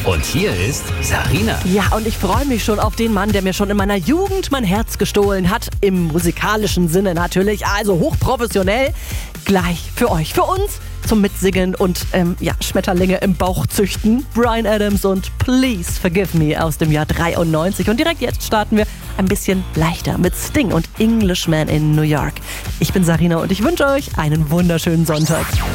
Und hier ist Sarina. Ja, und ich freue mich schon auf den Mann, der mir schon in meiner Jugend mein Herz gestohlen hat. Im musikalischen Sinne natürlich, also hochprofessionell. Gleich für euch, für uns zum Mitsingen und Schmetterlinge im Bauch züchten. Bryan Adams und Please Forgive Me aus dem Jahr 93. Und direkt jetzt starten wir ein bisschen leichter mit Sting und Englishman in New York. Ich bin Sarina und ich wünsche euch einen wunderschönen Sonntag.